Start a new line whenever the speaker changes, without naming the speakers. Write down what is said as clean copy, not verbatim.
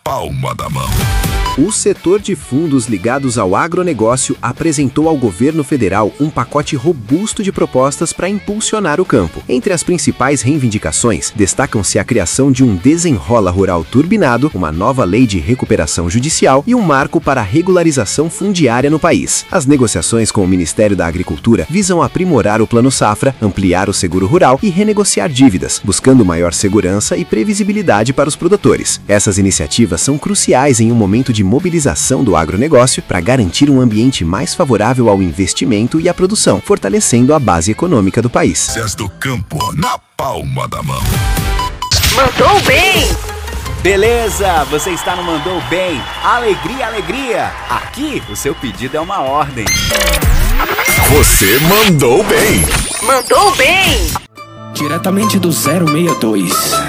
palma da mão.
O setor de fundos ligados ao agronegócio apresentou ao governo federal um pacote robusto de propostas para impulsionar o campo. Entre as principais reivindicações, destacam-se a criação de um desenrola rural turbinado, uma nova lei de recuperação judicial e um marco para a regularização fundiária no país. As negociações com o Ministério da Agricultura visam aprimorar o Plano Safra, ampliar o seguro rural e renegociar dívidas, buscando maior segurança e previsibilidade para os produtores. Essas iniciativas são cruciais em um momento de mobilização do agronegócio para garantir um ambiente mais favorável ao investimento e à produção, fortalecendo a base econômica do país.
Cés do Campo, na palma da mão.
Mandou bem!
Beleza, você está no Mandou Bem. Alegria, alegria! Aqui o seu pedido é uma ordem.
Você mandou bem.
Mandou bem!
Diretamente do 062.